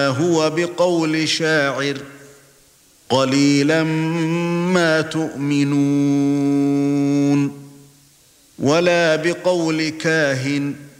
هو بقول شاعر قليلا ما تؤمنون ولا بقول كاهن